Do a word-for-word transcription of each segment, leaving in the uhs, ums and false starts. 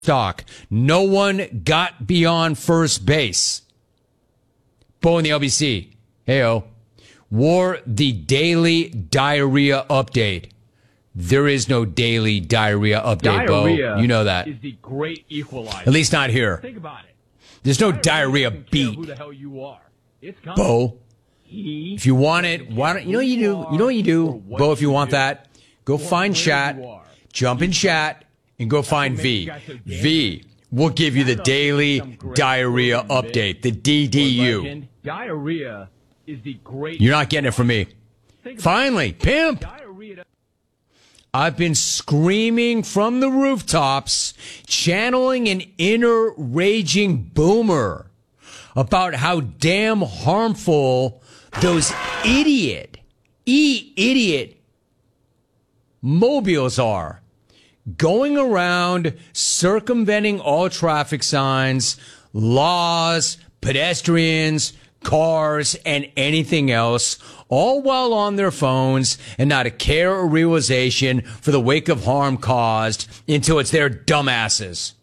stock. No one got beyond first base. Bo in the L B C. Heyo. Wore the daily diarrhea update. There is no daily diarrhea update, diarrhea Bo. You know that. Is the great equalizer. At least not here. Think about it. There's no diarrhea, diarrhea beat. Who the hell you are? It's coming. Bo. He If you want it, why don't you know what you do? You know what you do, Bo? If you want that, go find chat, jump in chat, and go find V. V will give you the daily diarrhea update, the D D U. Diarrhea is the great. You're not getting it from me. Finally, pimp. Diarrhea. I've been screaming from the rooftops, channeling an inner raging boomer about how damn harmful those idiot, e-idiot mobiles are. Going around circumventing all traffic signs, laws, pedestrians, cars, and anything else, all while on their phones and not a care or realization for the wake of harm caused until it's their dumbasses.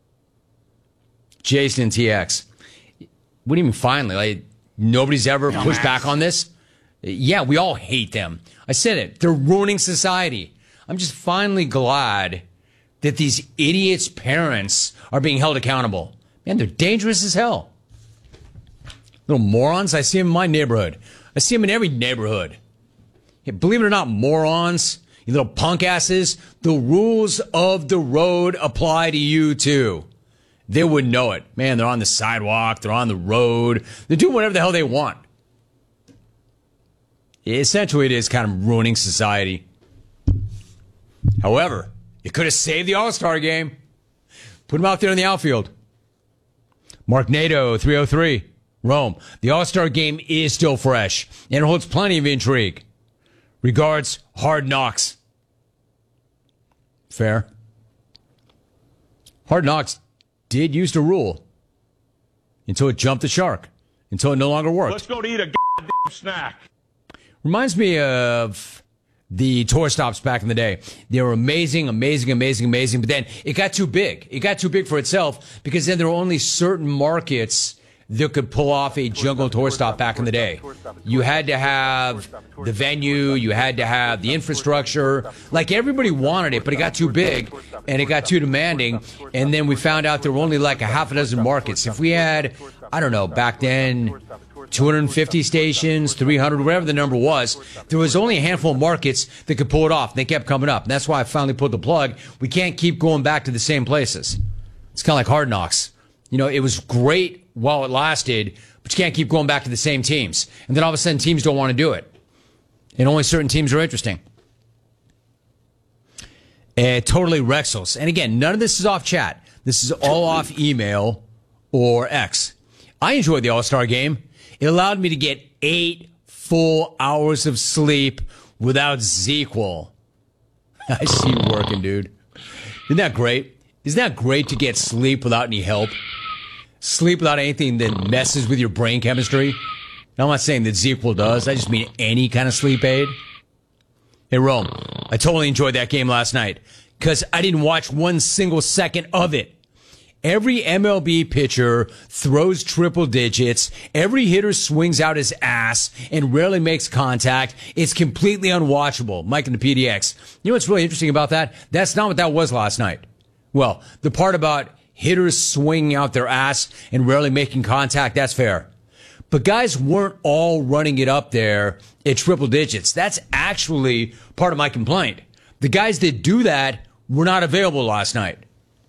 Jason and T X. What do you mean finally? Like, nobody's ever Dumbass. pushed back on this? Yeah, we all hate them. I said it. They're ruining society. I'm just finally glad that these idiots' parents are being held accountable. Man, they're dangerous as hell. Little morons. I see them in my neighborhood. I see them in every neighborhood. Yeah, believe it or not, morons, you little punk asses, the rules of the road apply to you too. They wouldn't know it. Man, they're on the sidewalk. They're on the road. They're doing whatever the hell they want. Essentially, it is kind of ruining society. However, it could have saved the All-Star game. Put him out there in the outfield. Mark Nato, three oh three. Rome. The All-Star game is still fresh and it holds plenty of intrigue. Regards, Hard Knocks. Fair. Hard Knocks did used to rule until it jumped the shark, until it no longer worked. Let's go to eat a goddamn snack. Reminds me of the tour stops back in the day. They were amazing, amazing, amazing, amazing, but then it got too big. It got too big for itself because then there were only certain markets that could pull off a jungle tour stop back in the day. You had to have the venue, you had to have the infrastructure. Like everybody wanted it, but it got too big and it got too demanding. And then we found out there were only like a half a dozen markets. If we had, I don't know, back then, two hundred fifty stations, three hundred, whatever the number was, there was only a handful of markets that could pull it off. They kept coming up. And that's why I finally pulled the plug. We can't keep going back to the same places. It's kind of like Hard Knocks. You know, it was great while it lasted, but you can't keep going back to the same teams. And then all of a sudden, teams don't want to do it. And only certain teams are interesting. Uh, totally Rexels. And again, none of this is off chat. This is all off email or X. I enjoyed the All-Star game. It allowed me to get eight full hours of sleep without sequel. I see you working, dude. Isn't that great? Isn't that great to get sleep without any help? Sleep without anything that messes with your brain chemistry? Now, I'm not saying that sequel does. I just mean any kind of sleep aid. Hey, Rome, I totally enjoyed that game last night because I didn't watch one single second of it. Every M L B pitcher throws triple digits. Every hitter swings out his ass and rarely makes contact. It's completely unwatchable. Mike and the P D X. You know what's really interesting about that? That's not what that was last night. Well, the part about hitters swinging out their ass and rarely making contact, that's fair. But guys weren't all running it up there at triple digits. That's actually part of my complaint. The guys that do that were not available last night.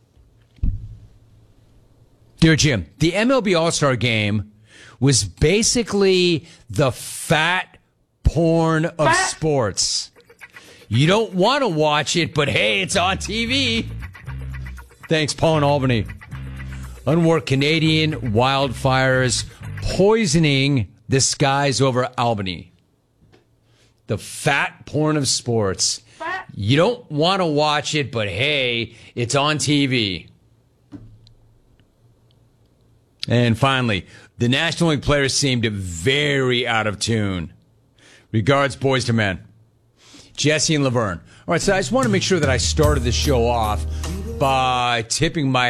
Dear Jim, the M L B All-Star Game was basically the fat porn of fat. sports. You don't want to watch it, but hey, it's on T V. Thanks, Paul in Albany. Unworked Canadian wildfires poisoning the skies over Albany. The fat porn of sports. Fat. You don't want to watch it, but hey, it's on T V. And finally, the National League players seemed very out of tune. Regards, boys to men. Jesse and Laverne. All right, so I just want to make sure that I started the show off by tipping my